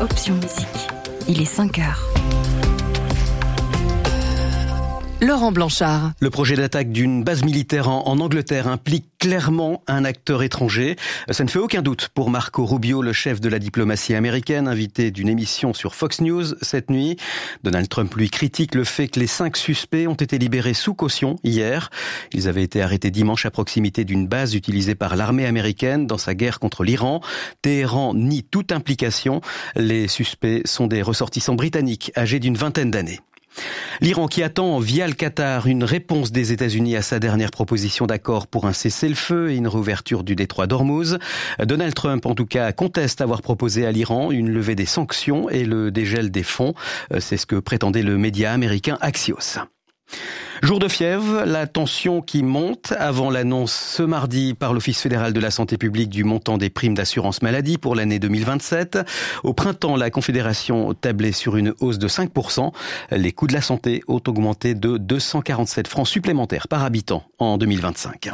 Option Musique. Il est 5h. Laurent Blanchard. Le projet d'attaque d'une base militaire en Angleterre implique clairement un acteur étranger. Ça ne fait aucun doute pour Marco Rubio, le chef de la diplomatie américaine, invité d'une émission sur Fox News cette nuit. Donald Trump, lui, critique le fait que les 5 suspects ont été libérés sous caution hier. Ils avaient été arrêtés dimanche à proximité d'une base utilisée par l'armée américaine dans sa guerre contre l'Iran. Téhéran nie toute implication. Les suspects sont des ressortissants britanniques âgés d'une vingtaine d'années. L'Iran qui attend via le Qatar une réponse des États-Unis à sa dernière proposition d'accord pour un cessez-le-feu et une réouverture du détroit d'Ormuz. Donald Trump, en tout cas, conteste avoir proposé à l'Iran une levée des sanctions et le dégel des fonds. C'est ce que prétendait le média américain Axios. Jour de fièvre, la tension qui monte avant l'annonce ce mardi par l'Office fédéral de la santé publique du montant des primes d'assurance maladie pour l'année 2027. Au printemps, la Confédération tablait sur une hausse de 5%. Les coûts de la santé ont augmenté de 247 francs supplémentaires par habitant en 2025.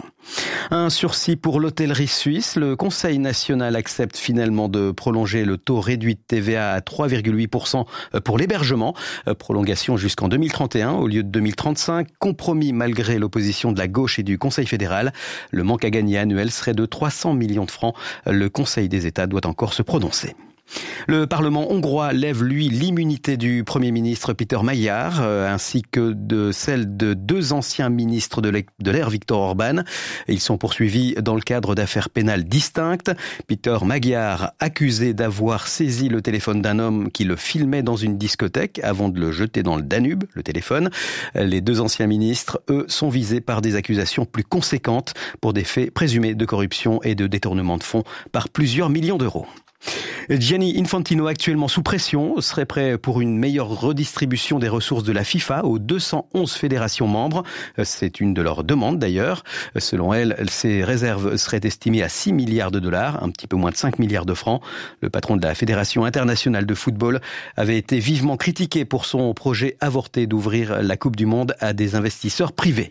Un sursis pour l'hôtellerie suisse. Le Conseil national accepte finalement de prolonger le taux réduit de TVA à 3,8% pour l'hébergement. Prolongation jusqu'en 2031 au lieu de 2035. Compromis malgré l'opposition de la gauche et du Conseil fédéral. Le manque à gagner annuel serait de 300 millions de francs. Le Conseil des États doit encore se prononcer. Le Parlement hongrois lève, lui, l'immunité du Premier ministre Péter Magyar, ainsi que de celle de 2 anciens ministres de l'ère Viktor Orban. Ils sont poursuivis dans le cadre d'affaires pénales distinctes. Péter Magyar, accusé d'avoir saisi le téléphone d'un homme qui le filmait dans une discothèque avant de le jeter dans le Danube, le téléphone. Les 2 anciens ministres, eux, sont visés par des accusations plus conséquentes pour des faits présumés de corruption et de détournement de fonds par plusieurs millions d'euros. Gianni Infantino, actuellement sous pression, serait prêt pour une meilleure redistribution des ressources de la FIFA aux 211 fédérations membres. C'est une de leurs demandes d'ailleurs. Selon elle, ces réserves seraient estimées à 6 milliards de dollars, un petit peu moins de 5 milliards de francs. Le patron de la Fédération internationale de football avait été vivement critiqué pour son projet avorté d'ouvrir la Coupe du Monde à des investisseurs privés.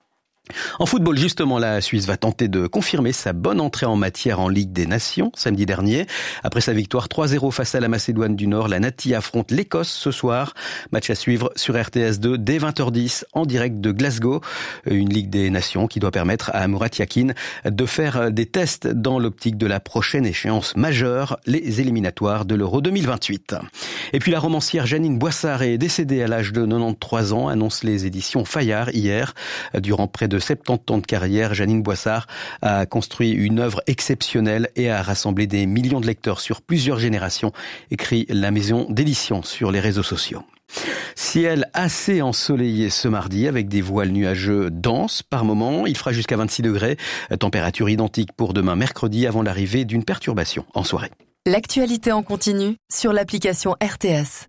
En football, justement, la Suisse va tenter de confirmer sa bonne entrée en matière en Ligue des Nations samedi dernier. Après sa victoire 3-0 face à la Macédoine du Nord, la Nati affronte l'Écosse ce soir. Match à suivre sur RTS2 dès 20h10 en direct de Glasgow. Une Ligue des Nations qui doit permettre à Murat Yakin de faire des tests dans l'optique de la prochaine échéance majeure, les éliminatoires de l'Euro 2028. Et puis la romancière Jeannine Boissard est décédée à l'âge de 93 ans, annoncent les éditions Fayard hier. Durant près de 70 ans de carrière, Jeannine Boissard a construit une œuvre exceptionnelle et a rassemblé des millions de lecteurs sur plusieurs générations, écrit la maison d'édition sur les réseaux sociaux. Ciel assez ensoleillé ce mardi avec des voiles nuageux denses par moment. Il fera jusqu'à 26 degrés. Température identique pour demain mercredi avant l'arrivée d'une perturbation en soirée. L'actualité en continu sur l'application RTS.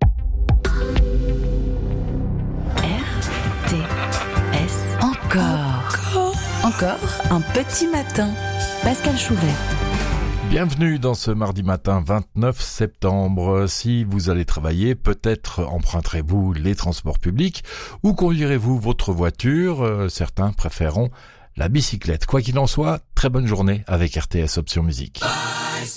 RTS. Encore un petit matin. Pascal Chouvet. Bienvenue dans ce mardi matin 29 septembre. Si vous allez travailler, peut-être emprunterez-vous les transports publics ou conduirez-vous votre voiture. Certains préféreront la bicyclette. Quoi qu'il en soit, très bonne journée avec RTS Option Musique.